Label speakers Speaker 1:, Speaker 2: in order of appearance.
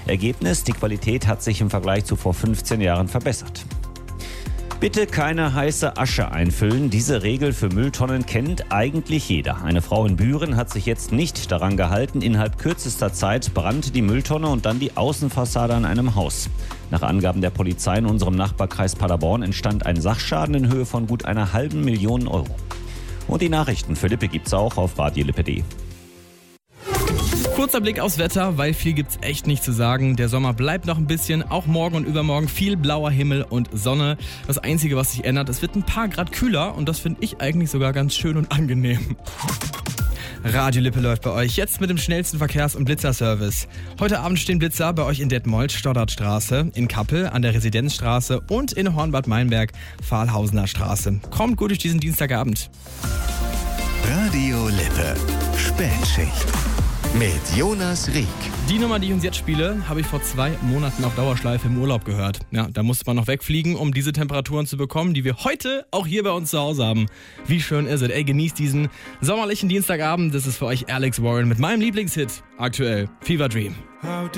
Speaker 1: Ergebnis: Die Qualität hat sich im Vergleich zu vor 15 Jahren verbessert. Bitte keine heiße Asche einfüllen. Diese Regel für Mülltonnen kennt eigentlich jeder. Eine Frau in Büren hat sich jetzt nicht daran gehalten. Innerhalb kürzester Zeit brannte die Mülltonne und dann die Außenfassade an einem Haus. Nach Angaben der Polizei in unserem Nachbarkreis Paderborn entstand ein Sachschaden in Höhe von gut einer halben Million Euro. Und die Nachrichten für Lippe gibt's auch auf radiolippe.de.
Speaker 2: Kurzer Blick aufs Wetter, weil viel gibt's echt nicht zu sagen. Der Sommer bleibt noch ein bisschen, auch morgen und übermorgen viel blauer Himmel und Sonne. Das Einzige, was sich ändert, es wird ein paar Grad kühler und das finde ich eigentlich sogar ganz schön und angenehm. Radio Lippe läuft bei euch jetzt mit dem schnellsten Verkehrs- und Blitzerservice. Heute Abend stehen Blitzer bei euch in Detmold, Stoddartstraße, in Kappel, an der Residenzstraße und in Hornbad Meinberg, Pfahlhausener Straße. Kommt gut durch diesen Dienstagabend.
Speaker 3: Radio Lippe. Spätschicht. Mit Jonas Rieck.
Speaker 2: Die Nummer, die ich uns jetzt spiele, habe ich vor 2 Monaten auf Dauerschleife im Urlaub gehört. Ja, da musste man noch wegfliegen, um diese Temperaturen zu bekommen, die wir heute auch hier bei uns zu Hause haben. Wie schön ist es? Ey, genießt diesen sommerlichen Dienstagabend. Das ist für euch Alex Warren mit meinem Lieblingshit aktuell, Fever Dream.